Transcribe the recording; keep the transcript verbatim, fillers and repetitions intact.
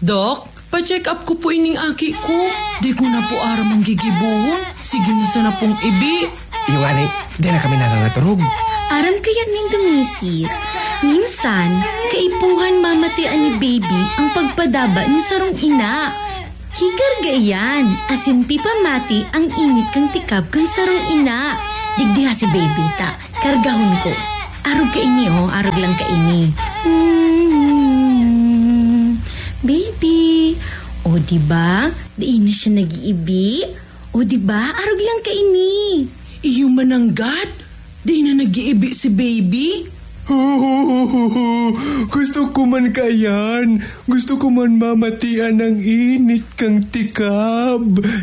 Dok, pa-check up ko po ining aki ko. Di ko na po aram ang gigibuhon. Sige na sana pong ibi. Yung ani, di na kami nangangaturog. Aram kaya ning dumisis. Minsan, kaipuhan mamatian ni baby ang pagpadaba ni sarong ina. Kikarga yan, asimpi pamati ang init kang tikab kang sarong ina. Digdiha si baby ta, kargahon ko. Arog ka ini oh, arog lang ka ini. Hmm, baby, o diba? Di na siya nag-iibi? O diba? Arog lang ka ini. Iyo mananggad? Di na nag-iibi si baby? Gusto ko man kayan. Gusto ko man mamatian ng init kang tikab.